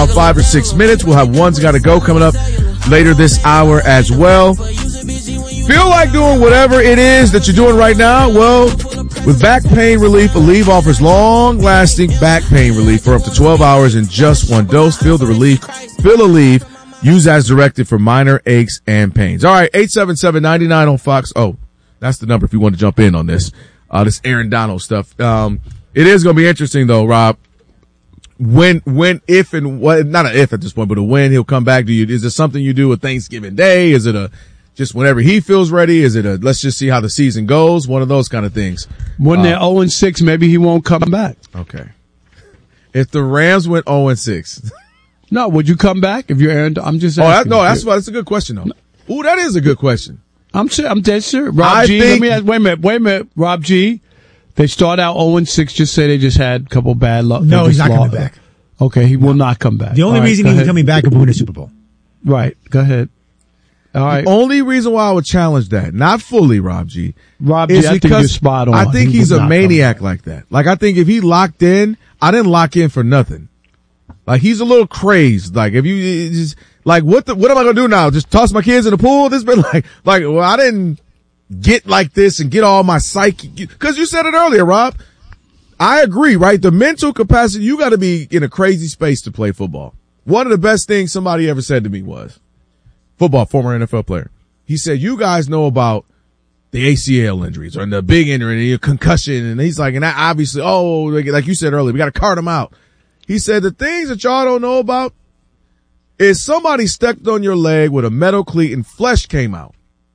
about 5 or 6 minutes. We'll have One's Gotta Go coming up later this hour as well. Feel like doing whatever it is that you're doing right now? Well, with back pain relief, Aleve offers long-lasting back pain relief for up to 12 hours in just one dose. Feel the relief. Feel Aleve. Use as directed for minor aches and pains. All right, 877-99 on Fox. Oh, that's the number if you want to jump in on this. This Aaron Donald stuff. It is going to be interesting though, Rob. When, if, and what, not an if at this point, but a when he'll come back to you. Is it something you do with Thanksgiving Day? Is it just whenever he feels ready? Is it let's just see how the season goes? One of those kind of things. When they're 0-6, maybe he won't come back. Okay. If the Rams went 0-6. No, would you come back if you're Aaron? I'm just asking. That's a good question though. Ooh, that is a good question. I'm dead sure. Rob G, let me ask, wait a minute. Rob G, they start out 0-6, just say they just had a couple bad luck. No, he's not coming back. Okay, he will not come back. The only reason he's coming back is to win a Super Bowl. Right, go ahead. All right. The only reason why I would challenge that, not fully, Rob G. I think you're spot on. I think he's a maniac like that. Like, I think if he locked in, I didn't lock in for nothing. Like, he's a little crazy. Like, if you just, like, what am I gonna do now? Just toss my kids in the pool? This been well, I didn't get like this and get all my psyche. Cause you said it earlier, Rob. I agree, right? The mental capacity, you gotta be in a crazy space to play football. One of the best things somebody ever said to me was, former NFL player. He said, you guys know about the ACL injuries or the big injury and the concussion. And he's like, and that obviously, like you said earlier, we got to cart them out. He said, the things that y'all don't know about is somebody stepped on your leg with a metal cleat and flesh came out.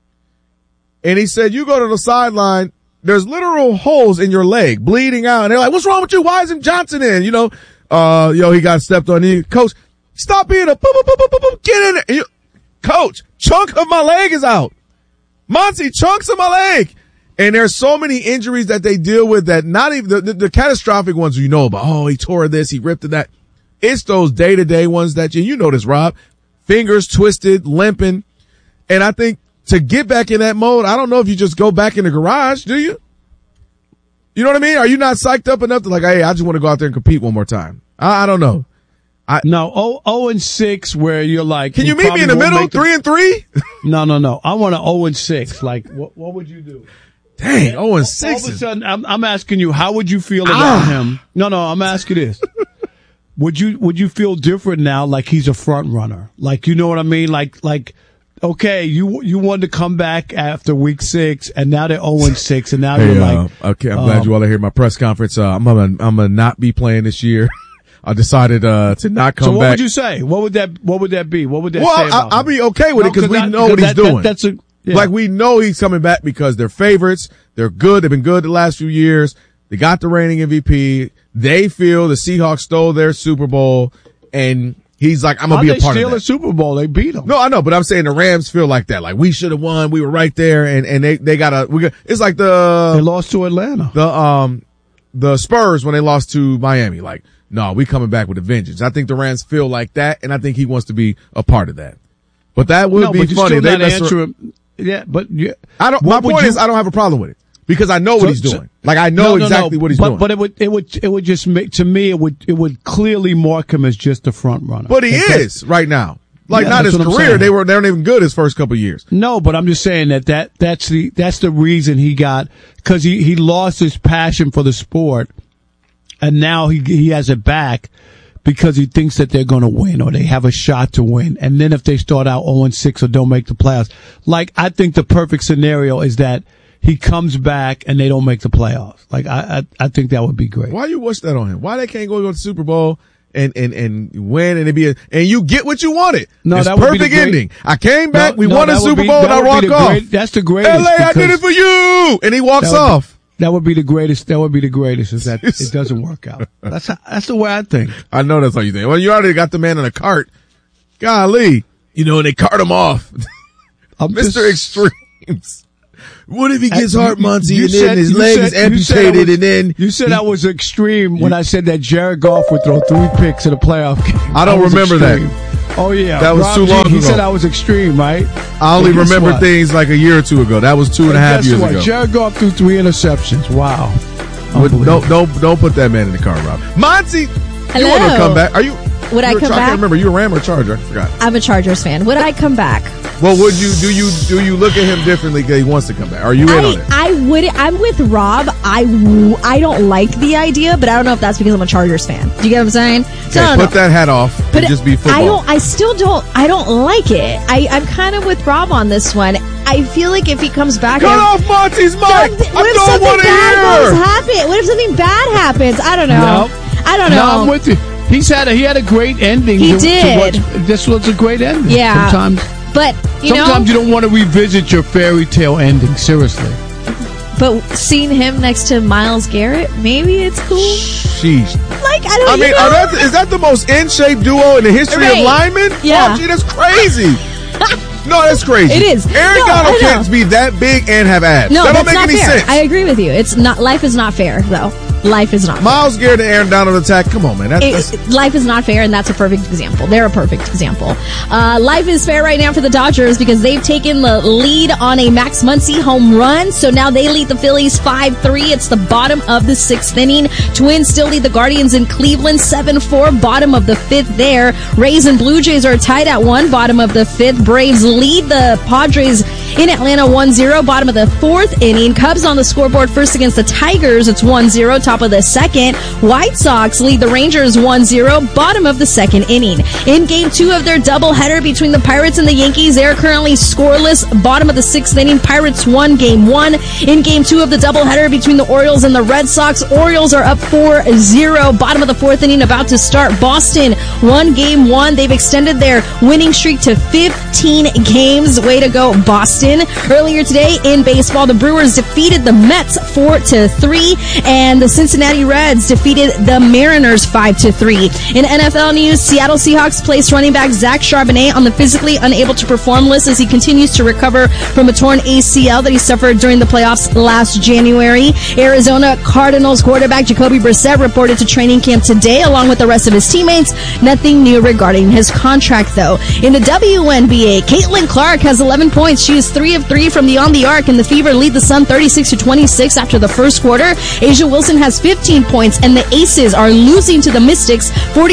And he said, you go to the sideline, there's literal holes in your leg bleeding out. And they're like, what's wrong with you? Why isn't Johnson in? He got stepped on. Coach, stop being a get in there. Coach, chunk of my leg is out. Monty, chunks of my leg. And there's so many injuries that they deal with that not even the catastrophic ones you know about. Oh, he tore this, he ripped that. It's those day-to-day ones that you know this, Rob. Fingers twisted, limping. And I think to get back in that mode, I don't know if you just go back in the garage, do you? You know what I mean? Are you not psyched up enough to hey, I just want to go out there and compete one more time? I don't know. No, 0-6 where you're like. Can you meet me in the middle? 3-3? No. I want an 0-6. Like, what would you do? Dang, 0-6. All of a sudden, I'm asking you, how would you feel about him? No, I'm asking this. Would you feel different now? Like he's a front runner? Like, you know what I mean? Like, okay, you wanted to come back after week 6 and now they're 0-6 and now you're like. Okay, I'm glad you all are here at my press conference. I'm gonna not be playing this year. I decided to not come back. So what would you say? What would that be? What would that say about I'll be okay with it because we know what he's doing. Like we know he's coming back because they're favorites. They're good. They've been good the last few years. They got the reigning MVP. They feel the Seahawks stole their Super Bowl and he's like, I'm going to be a part of that. They steal a Super Bowl. They beat them. No, I know, but I'm saying the Rams feel like that. Like we should have won. We were right there and they got it's like they lost to Atlanta. The Spurs when they lost to Miami. Like, no, we coming back with a vengeance. I think the Rams feel like that, and I think he wants to be a part of that. But that would be funny. My point is, I don't have a problem with it because I know what he's doing. Like I know exactly what he's doing. But it would just make, to me, it would clearly mark him as just a front runner. But he is right now. Like not his career. They weren't even good his first couple of years. No, but I'm just saying that's the reason he got, because he lost his passion for the sport. And now he has it back because he thinks that they're going to win or they have a shot to win. And then if they start out 0-6 or don't make the playoffs, like I think the perfect scenario is that he comes back and they don't make the playoffs. Like I think that would be great. Why you wish that on him? Why they can't go to the Super Bowl and win and and you get what you wanted? No, it's that would perfect be ending. I came back, we won a Super Bowl and I walk off. That's the greatest. LA, I did it for you, and he walks off. That would be the greatest. Is that it doesn't work out. That's the way I think. I know that's how you think. Well, you already got the man in a cart. Golly, and they cart him off. Mr. Extremes. What if he gets heart, Monty, and then his leg is amputated, and then you said I was extreme when I said that Jared Goff would throw 3 picks in a playoff game. I don't remember that. Oh yeah, that was too long ago. He said I was extreme, right? I only remember things like a year or two ago. That was 2.5 years ago. Jared Goff threw 3 interceptions. Wow. Don't put that man in the car, Rob. Monty, you want to come back? Are you? Would I come I back? can't remember. You a Ram or Charger? I forgot. I'm a Chargers fan. Would I come back? Well, do you look at him differently because he wants to come back? Are you in on it? I would. I'm with Rob. I don't like the idea, but I don't know if that's because I'm a Chargers fan. Do you get what I'm saying? So Okay, put that hat off and just be football. I don't like it. I'm kind of with Rob on this one. I feel like if he comes back, cut off Monty's mic. What if something bad happens? I don't know. I don't know. No, I'm with you. He had a great ending. He did. This was a great ending. Yeah. Sometimes you don't want to revisit your fairy tale ending. Seriously. But seeing him next to Myles Garrett, maybe it's cool. Sheesh. Is that the most in shape duo in the history of linemen? Yeah. Oh, gee, that's crazy. No, that's crazy. It is. Aaron Donald can't be that big and have abs. No, that don't that's make not any fair. sense. I agree with you. It's not. Life is not fair, though. Life is not fair. Myles Garrett and Aaron Donald attack. Come on, man. Life is not fair, and that's a perfect example. They're a perfect example. Life is fair right now for the Dodgers because they've taken the lead on a Max Muncy home run. So now they lead the Phillies 5-3. It's the bottom of the 6th inning. Twins still lead the Guardians in Cleveland 7-4. Bottom of the 5th there. Rays and Blue Jays are tied at 1. Bottom of the 5th. Braves lead the Padres in Atlanta 1-0. Bottom of the 4th inning. Cubs on the scoreboard first against the Tigers. It's 1-0. Top of the 2nd. White Sox lead the Rangers 1-0. Bottom of the 2nd inning. In game 2 of their doubleheader between the Pirates and the Yankees, they're currently scoreless. Bottom of the 6th inning. Pirates won game 1. In game 2 of the doubleheader between the Orioles and the Red Sox, Orioles are up 4-0. Bottom of the 4th inning about to start. Boston won game 1. They've extended their winning streak to 15 games. Way to go, Boston. Earlier today in baseball, the Brewers defeated the Mets 4-3, and the Cincinnati Reds defeated the Mariners 5-3. In NFL news, Seattle Seahawks placed running back Zach Charbonnet on the physically unable to perform list as he continues to recover from a torn ACL that he suffered during the playoffs last January. Arizona Cardinals quarterback Jacoby Brissett reported to training camp today along with the rest of his teammates. Nothing new regarding his contract, though. In the WNBA, Caitlin Clark has 11 points. She is 3 of 3 from beyond the arc, and the Fever lead the Sun 36-26 after the first quarter. Asia Wilson has 15 points, and the Aces are losing to the Mystics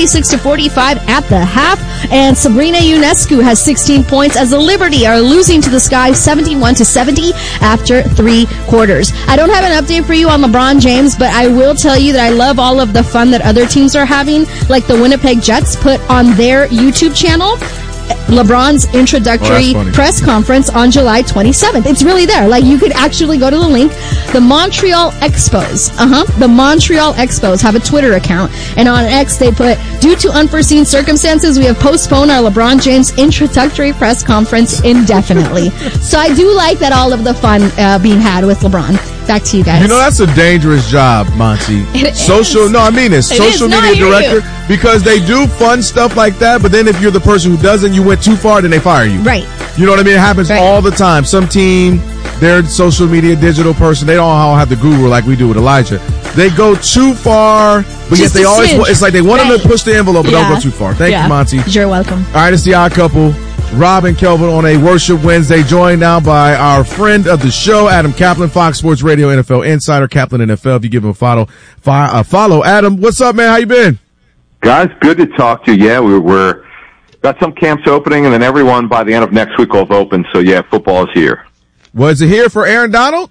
46-45 at the half. And Sabrina Ionescu has 16 points as the Liberty are losing to the Sky 71-70 after 3 quarters. I don't have an update for you on LeBron James, but I will tell you that I love all of the fun that other teams are having, like the Winnipeg Jets put on their YouTube channel LeBron's introductory press conference on July 27th. It's really there. Like, you could actually go to the link. The Montreal Expos. The Montreal Expos have a Twitter account. And on X, they put, due to unforeseen circumstances, we have postponed our LeBron James introductory press conference indefinitely. So I do like that all of the fun being had with LeBron. Back to you guys. You know, that's a dangerous job, Monty. Social media director, because they do fun stuff like that, but then if you're the person who doesn't, you went too far, then they fire you. Right. You know what I mean? It happens all the time. Some team, their social media digital person, they don't all have the guru like we do with Elijah. They go too far, but yet they always, it's like they want them to push the envelope, but don't go too far. Thank you, Monty. You're welcome. All right, it's the Odd Couple. Rob and Kelvin on a Worship Wednesday, joined now by our friend of the show, Adam Kaplan, Fox Sports Radio NFL Insider, Kaplan NFL. If you give him a follow. Adam, what's up, man? How you been? Guys, good to talk to you. Yeah, we're got some camps opening, and then everyone by the end of next week will have opened. So, yeah, football is here. Was it here for Aaron Donald?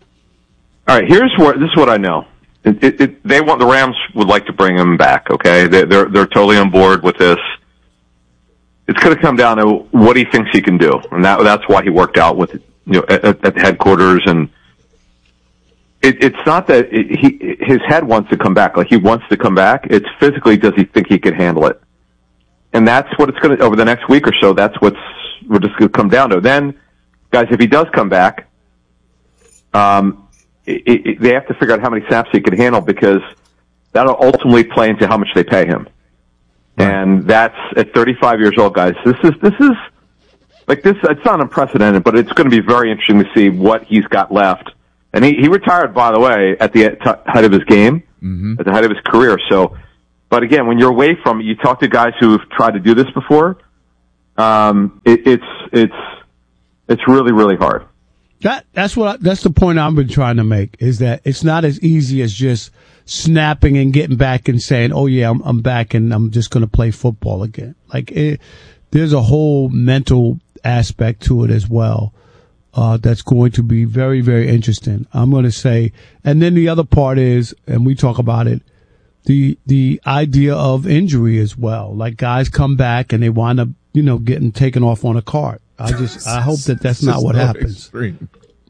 All right, this is what I know. They want, the Rams would like to bring him back, okay? They're totally on board with this. It's going to come down to what he thinks he can do, and that's why he worked out with, at the headquarters. And it's not that his head wants to come back, like he wants to come back. It's physically, does he think he can handle it? And that's what it's going to, over the next week or so, that's we're just going to come down to. Then, guys, if he does come back, they have to figure out how many snaps he can handle, because that'll ultimately play into how much they pay him. And that's at 35 years old, guys. This is like this. It's not unprecedented, but it's going to be very interesting to see what he's got left. And he retired, by the way, at the height of his game, at the height of his career. So, but again, when you're away from it, you talk to guys who've tried to do this before. It's really, really hard. That's the point I've been trying to make, is that it's not as easy as just snapping and getting back and saying, "Oh yeah, I'm back and I'm just going to play football again." Like there's a whole mental aspect to it as well. That's going to be very, very interesting. I'm going to say, and then the other part is, and we talk about it, the idea of injury as well. Like guys come back and they wind up, getting taken off on a cart. I hope that's not what happens. Extreme.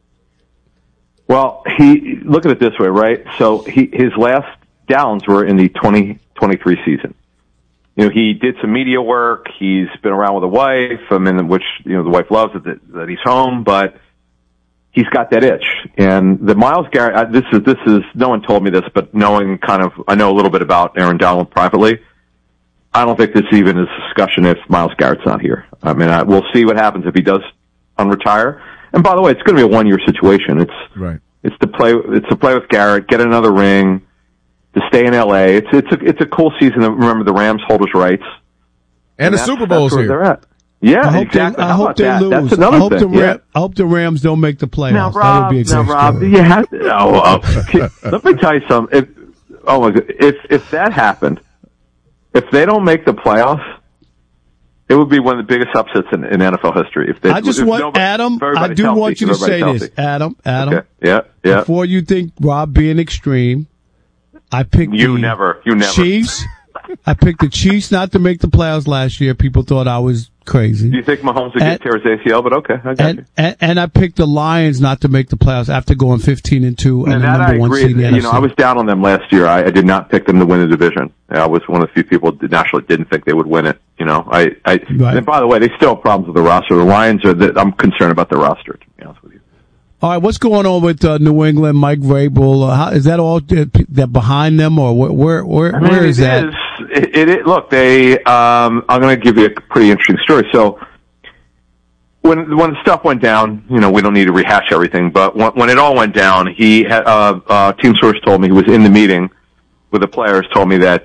Well, look at it this way, right? So his last downs were in the 2023 season. He did some media work. He's been around with a wife, which, the wife loves it, that he's home, but he's got that itch. And the Myles Garrett, this is, no one told me this, but I know a little bit about Aaron Donald privately. I don't think this even is a discussion if Myles Garrett's not here. We'll see what happens if he does unretire. And by the way, it's going to be a 1-year situation. It's to play with Garrett, get another ring, to stay in LA. It's a cool season. Remember, the Rams hold his rights. And the Super Bowl's here. They're at. Yeah, exactly. I hope they lose. That's another thing. I hope the Rams don't make the playoffs. Now, That would be a great Rob, story. you have to, let me tell you something. If that happened, if they don't make the playoffs, it would be one of the biggest upsets in NFL history. I just want Adam. I do want you to say this, Adam. Okay. Yeah. Before you think Rob being extreme, I picked you never Chiefs. I picked the Chiefs not to make the playoffs last year. People thought I was crazy. Do you think Mahomes would get tear his ACL? But okay, I got you. And I picked the Lions not to make the playoffs after going 15-2 and the number one seed in the NFC. I was down on them last year. I did not pick them to win the division. I was one of the few people that actually didn't think they would win it. Right. And by the way, they still have problems with the roster. The Lions I'm concerned about the roster, to be honest with you. All right, what's going on with New England, Mike Vrabel? Is that all that behind them, or where is that? Look, I'm going to give you a pretty interesting story. So when the stuff went down, we don't need to rehash everything, but when it all went down, he had team source told me, he was in the meeting with the players, told me that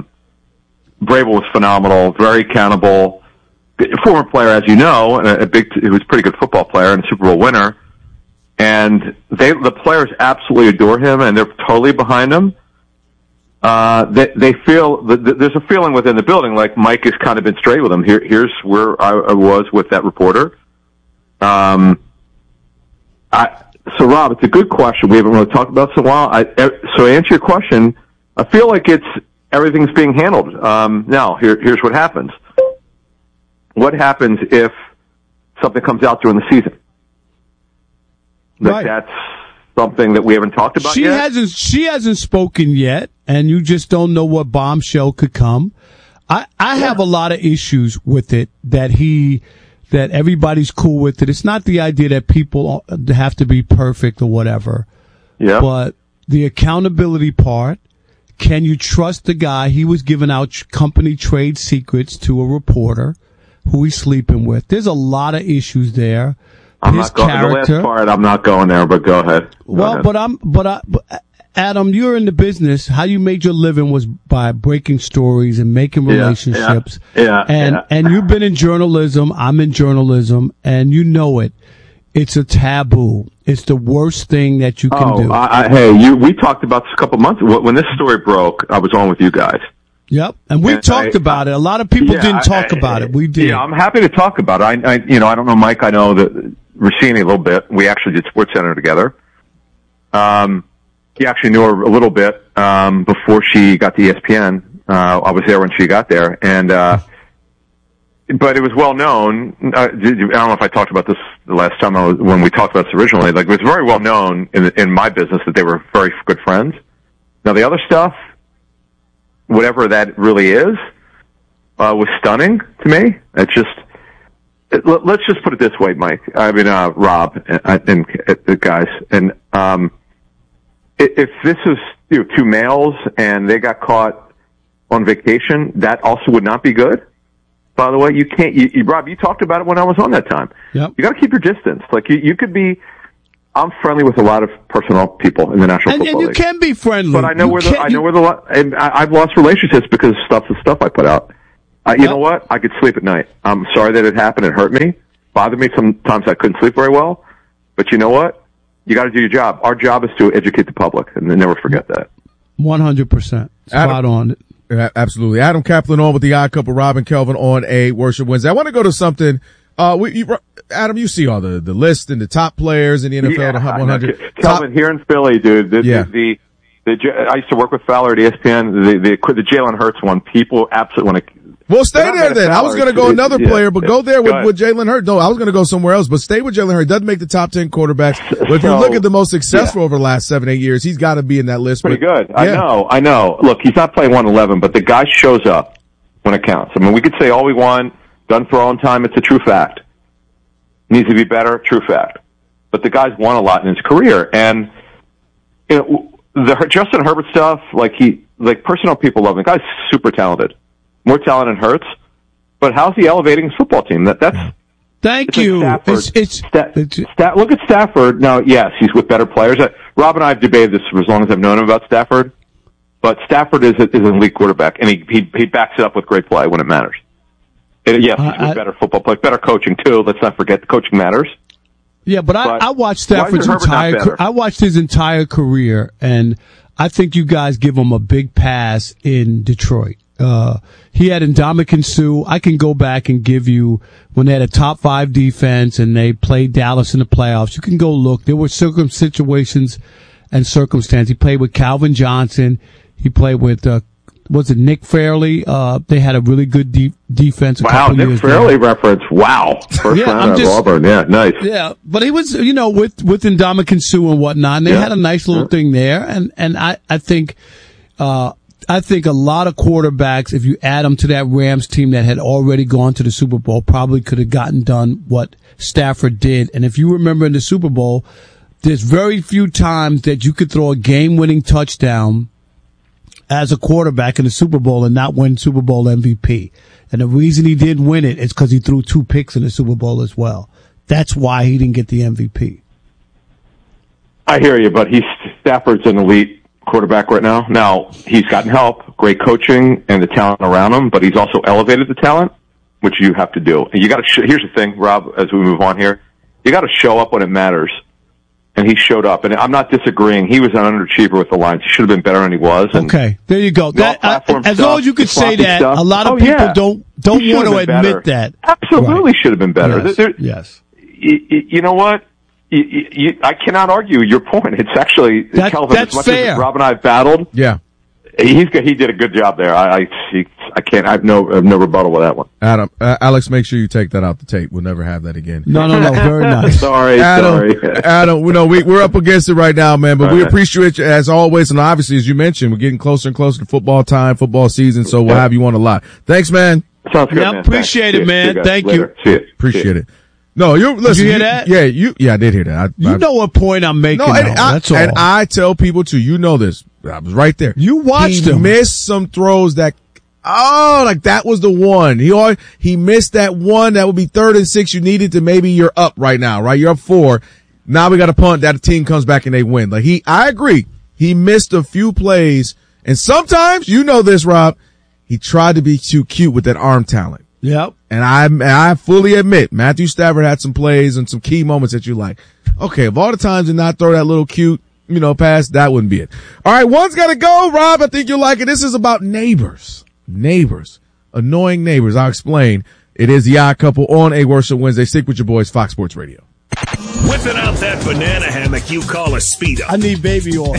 Vrabel was phenomenal, very accountable, former player, as you know, he was a pretty good football player and a Super Bowl winner. And the players absolutely adore him, and they're totally behind him. They feel there's a feeling within the building like Mike has kind of been straight with him. Here's where I was with that reporter. So Rob, it's a good question. We haven't really talked about this in a while. So to answer your question, I feel like everything's being handled. Now here's what happens. What happens if something comes out during the season? Right. That's something that we haven't talked about yet. She hasn't spoken yet, and you just don't know what bombshell could come. I have a lot of issues with it that everybody's cool with it. It's not the idea that people have to be perfect or whatever. Yeah. But the accountability part, can you trust the guy? He was giving out company trade secrets to a reporter who he's sleeping with. There's a lot of issues there. I'm not going the last part. I'm not going there, but go ahead. But Adam, you're in the business. How you made your living was by breaking stories and making relationships. And you've been in journalism. I'm in journalism, and you know it. It's a taboo. It's the worst thing that you can do. We talked about this a couple months ago. When this story broke, I was on with you guys. Yep, and we talked about it. A lot of people didn't talk about it. We did. Yeah, I'm happy to talk about it. I don't know Mike. I know that Rossini a little bit. We actually did SportsCenter together. He actually knew her a little bit before she got to ESPN. I was there when she got there, and but it was well known. I don't know if I talked about this the last time when we talked about this originally. Like, it was very well known in my business that they were very good friends. Now the other stuff, whatever that really is, was stunning to me. It's just, let's just put it this way, Mike. Rob and the guys. And if this is two males and they got caught on vacation, that also would not be good. By the way, you can't. Rob, you talked about it when I was on that time. Yep. You got to keep your distance. Like you could be. I'm friendly with a lot of personnel people in the National Football League. And you can be friendly. But I know and I've lost relationships because of the stuff I put out. You know what? I could sleep at night. I'm sorry that it happened. It hurt me. Bothered me. Sometimes I couldn't sleep very well. But you know what? You got to do your job. Our job is to educate the public, and never forget that. 100%. Spot on. Absolutely. Adam Kaplan on with the Odd Couple, Robin Kelvin on a Worship Wednesday. I want to go to something. Adam, you see all the list and the top players in the NFL, the 100. Kelvin, here in Philly, dude. I used to work with Fowler at ESPN. The Jalen Hurts one, people absolutely want to. Well, stay there then. I was going to go another player, but go there with Jalen Hurts. No, I was going to go somewhere else, but stay with Jalen Hurts. Doesn't make the top 10 quarterbacks. But if you look at the most successful over the last 7-8 years, he's got to be in that list. Pretty good. Yeah. I know. Look, he's not playing 111, but the guy shows up when it counts. I mean, we could say all we want, done for all in time. It's a true fact. Needs to be better, true fact. But the guy's won a lot in his career. And, the Justin Herbert stuff, personal people love him. The guy's super talented. More talent than Hurts, but how's he elevating his football team? Thank you. Like look at Stafford. Now, yes, he's with better players. Rob and I have debated this for as long as I've known him about Stafford, but Stafford is an elite quarterback, and he backs it up with great play when it matters. And yes, he's with better football play, better coaching too. Let's not forget the coaching matters. Yeah, but I watched Stafford's I watched his entire career, and I think you guys give him a big pass in Detroit. He had Ndamukong Suh. I can go back and give you when they had a top 5 defense and they played Dallas in the playoffs. You can go look. There were situations and circumstances. He played with Calvin Johnson. He played with, Nick Fairley? They had a really good defense. Wow, Nick Fairley reference. Wow. First round of Auburn. Yeah, nice. Yeah, but he was, with Ndamukong Suh and whatnot, and they had a nice little thing there. And I think a lot of quarterbacks, if you add them to that Rams team that had already gone to the Super Bowl, probably could have gotten done what Stafford did. And if you remember in the Super Bowl, there's very few times that you could throw a game-winning touchdown as a quarterback in the Super Bowl and not win Super Bowl MVP. And the reason he didn't win it is because he threw 2 picks in the Super Bowl as well. That's why he didn't get the MVP. I hear you, but Stafford's an elite quarterback right now. Now, he's gotten help, great coaching, and the talent around him, but he's also elevated the talent, which you have to do. And you got to. Here's the thing, Rob. As we move on here, you got to show up when it matters. And he showed up, and I'm not disagreeing. He was an underachiever with the Lions. He should have been better than he was. Okay, there you go. As long as you could say that, a lot of people don't want to admit that. Absolutely, should have been better. Yes. You know what? I cannot argue your point. It's actually Kelvin. That's as much fair. As Rob and I have battled. Yeah, he did a good job there. I can't. I have no rebuttal with that one. Adam, Alex, make sure you take that out the tape. We'll never have that again. No. Very nice. sorry. Adam, we're up against it right now, man. But we appreciate you as always, and obviously, as you mentioned, we're getting closer and closer to football time, football season. So we'll have you on a lot. Thanks, man. Sounds good. Yeah, man. Appreciate it, man. Thank you. See it. Appreciate it. No, listen. Did you hear that? Yeah, I did hear that. You know what point I'm making. No, that's all. And I tell people too. You know this. I was right there. You watched him. He missed some throws that. That was the one. He missed that one. That would be 3rd and 6. You needed to. Maybe you're up right now, right? You're up 4. Now we got to punt. That team comes back and they win. I agree. He missed a few plays, and sometimes you know this, Rob. He tried to be too cute with that arm talent. Yep. And I fully admit, Matthew Stafford had some plays and some key moments that you like. Okay, of all the times to not throw that little cute, pass, that wouldn't be it. All right, one's got to go, Rob. I think you'll like it. This is about neighbors. Annoying neighbors. I'll explain. It is the Odd Couple on a Worship Wednesday. Stick with your boys, Fox Sports Radio. Whipping out that banana hammock you call a Speedo. I need baby oil.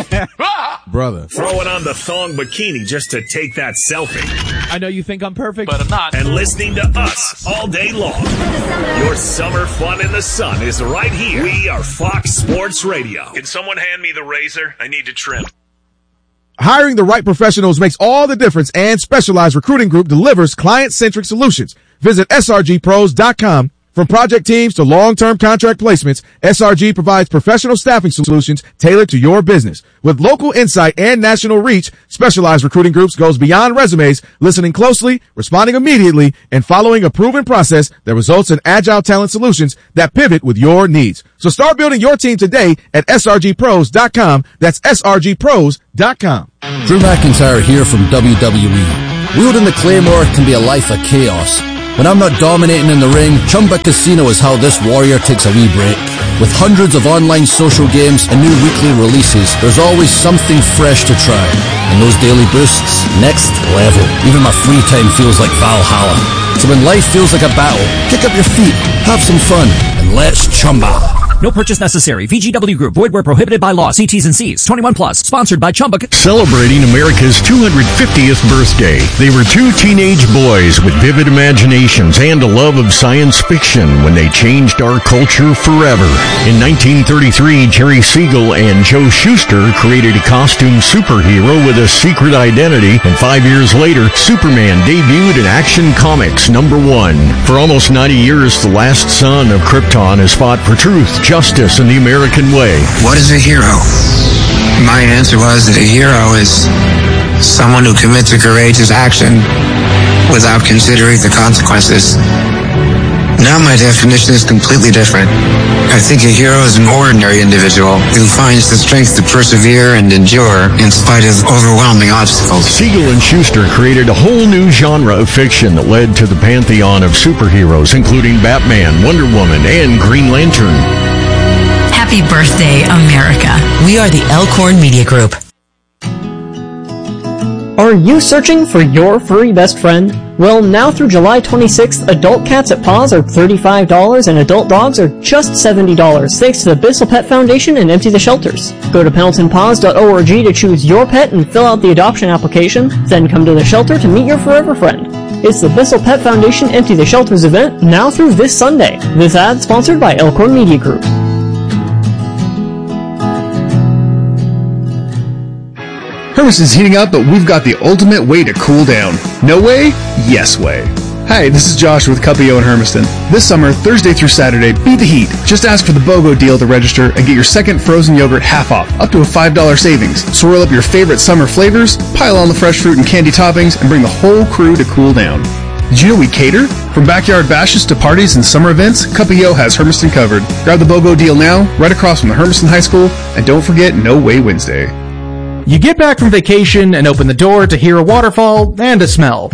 Brother. Throwing on the thong bikini just to take that selfie. I know you think I'm perfect, but I'm not. And listening to us all day long. Your summer fun in the sun is right here. We are Fox Sports Radio. Can someone hand me the razor? I need to trim. Hiring the right professionals makes all the difference, and Specialized Recruiting Group delivers client-centric solutions. Visit srgpros.com. From project teams to long-term contract placements, SRG provides professional staffing solutions tailored to your business. With local insight and national reach, Specialized Recruiting Groups goes beyond resumes, listening closely, responding immediately, and following a proven process that results in agile talent solutions that pivot with your needs. So start building your team today at srgpros.com. That's srgpros.com. Drew McIntyre here from WWE. Wielding the Claymore can be a life of chaos. When I'm not dominating in the ring, Chumba Casino is how this warrior takes a wee break. With hundreds of online social games and new weekly releases, there's always something fresh to try. And those daily boosts, next level. Even my free time feels like Valhalla. So when life feels like a battle, kick up your feet, have some fun, and let's chumba. No purchase necessary. VGW Group. Void where prohibited by law. See T's and C's. 21 plus. Sponsored by Chumba. Celebrating America's 250th birthday, they were two teenage boys with vivid imaginations and a love of science fiction when they changed our culture forever. In 1933, Jerry Siegel and Joe Shuster created a costume superhero with a secret identity, and 5 years later, Superman debuted in Action Comics #1. For almost 90 years, the last son of Krypton has fought for truth, justice, and the American way. What is a hero? My answer was that a hero is someone who commits a courageous action without considering the consequences. Now my definition is completely different. I think a hero is an ordinary individual who finds the strength to persevere and endure in spite of overwhelming obstacles. Siegel and Shuster created a whole new genre of fiction that led to the pantheon of superheroes, including Batman, Wonder Woman, and Green Lantern. Happy birthday, America. We are the Elkhorn Media Group. Are you searching for your furry best friend? Well, now through July 26th, adult cats at Paws are $35 and adult dogs are just $70, thanks to the Bissell Pet Foundation and Empty the Shelters. Go to PendletonPaws.org to choose your pet and fill out the adoption application, then come to the shelter to meet your forever friend. It's the Bissell Pet Foundation Empty the Shelters event now through this Sunday. This ad sponsored by Elkhorn Media Group. Hermiston's heating up, but we've got the ultimate way to cool down. No way? Yes way. Hi, this is Josh with Cuppio in Hermiston. This summer, Thursday through Saturday, beat the heat. Just ask for the BOGO deal to register and get your second frozen yogurt half off, up to a $5 savings. Swirl up your favorite summer flavors, pile on the fresh fruit and candy toppings, and bring the whole crew to cool down. Did you know we cater? From backyard bashes to parties and summer events, Cuppio has Hermiston covered. Grab the BOGO deal now, right across from the Hermiston High School, and don't forget No Way Wednesday. You get back from vacation and open the door to hear a waterfall and a smell.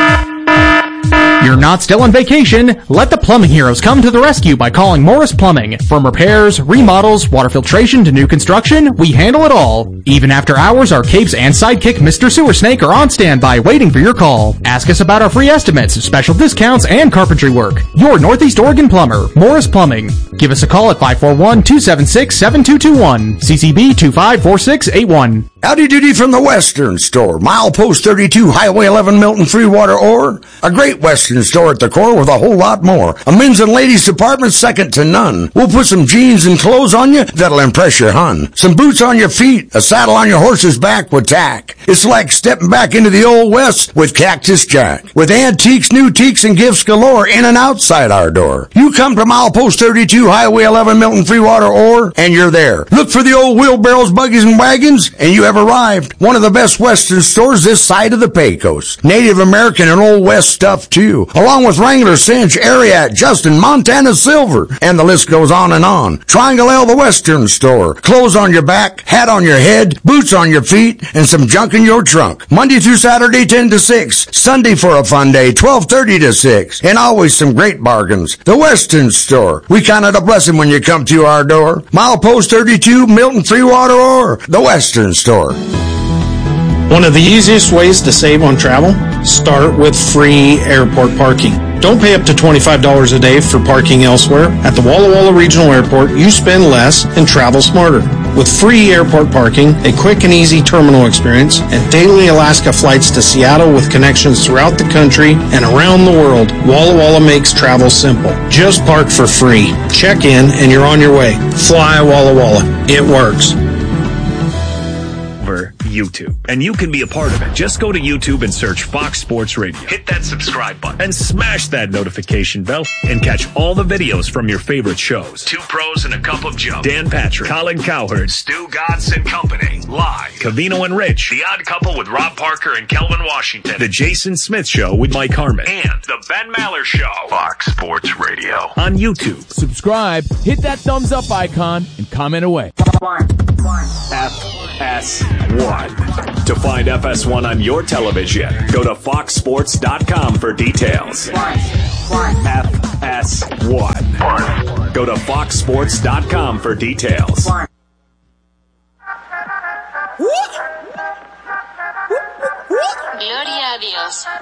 You're not still on vacation. Let the plumbing heroes come to the rescue by calling Morris Plumbing. From repairs, remodels, water filtration to new construction, we handle it all. Even after hours, our capes and sidekick Mr. Sewer Snake are on standby waiting for your call. Ask us about our free estimates, special discounts, and carpentry work. Your Northeast Oregon plumber, Morris Plumbing. Give us a call at 541-276-7221. CCB 254681. Howdy doody from the Western Store. Milepost 32, Highway 11, Milton, Freewater, Ore. A great Western store at the core with a whole lot more. A men's and ladies department second to none. We'll put some jeans and clothes on you that'll impress your hun. Some boots on your feet, a saddle on your horse's back with tack. It's like stepping back into the Old West with Cactus Jack. With antiques, new teaks, and gifts galore in and outside our door. You come to Milepost 32, Highway 11, Milton, Freewater, Ore, and you're there. Look for the old wheelbarrows, buggies, and wagons, and you have arrived. One of the best Western stores this side of the Pecos. Native American and Old West stuff, too. Along with Wrangler, Cinch, Ariat, Justin, Montana Silver, and the list goes on and on. Triangle L, the Western Store. Clothes on your back, hat on your head, boots on your feet, and some junk in your trunk. Monday through Saturday, 10 to 6. Sunday for a fun day, 12:30 to 6. And always some great bargains. The Western Store. We count it a blessing when you come to our door. Milepost 32, Milton, Freewater, or the Western Store. One of the easiest ways to save on travel? Start with free airport parking. Don't pay up to $25 a day for parking elsewhere. At the Walla Walla Regional Airport, you spend less and travel smarter. With free airport parking, a quick and easy terminal experience, and daily Alaska flights to Seattle with connections throughout the country and around the world, Walla Walla makes travel simple. Just park for free. Check in and you're on your way. Fly Walla Walla. It works. YouTube, and you can be a part of it. Just go to YouTube and search Fox Sports Radio. Hit that subscribe button and smash that notification bell and catch all the videos from your favorite shows. Two Pros and a Cup of Joe. Dan Patrick, Colin Cowherd, Stu Godson Company, Live, Covino and Rich, The Odd Couple with Rob Parker and Kelvin Washington, The Jason Smith Show with Mike Harmon, and The Ben Maller Show. Fox Sports Radio on YouTube. Subscribe, hit that thumbs up icon, and comment away. FS1. To find FS1 on your television, go to foxsports.com for details. FS1. Go to foxsports.com for details. Gloria a Dios.